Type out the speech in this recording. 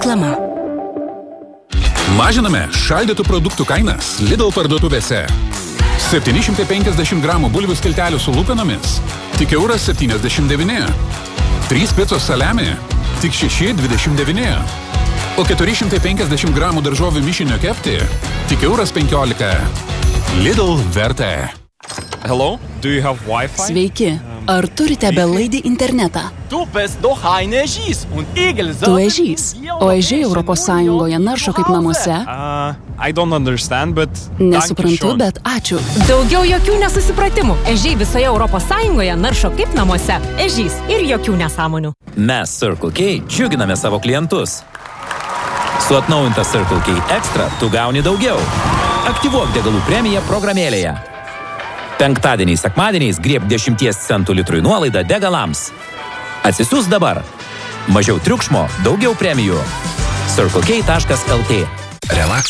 Reklama. Mažiname šaldytų produktų kainas Lidl parduotuvėse. 750 gramų bulvių skiltelių su lūpinomis tik €1,79. 3 picos saliami tik €6,29. O 450 gramų daržovių mišinio kepti tik €15. Lidl vertė. Hello, do you have Wi-Fi? Sveiki. Ar turite belaidį internetą? Tu ežys, o ežiai Europos Sąjungoje naršo kaip namuose? I don't understand, but... Nesuprantu, bet ačiū. Daugiau jokių nesusipratimų. Ežiai visoje Europos Sąjungoje naršo kaip namuose. Ežys ir jokių nesąmonių. Mes Circle K džiuginame savo klientus. Su atnaujinta Circle K Extra tu gauni daugiau. Aktyvuok degalų premiją programėlėje. Penktadieniais, sekmadieniais grieb 10 centų litrui nuolaidą degalams. Atsisiųs dabar. Mažiau triukšmo, daugiau premijų. circlek.lt. Relax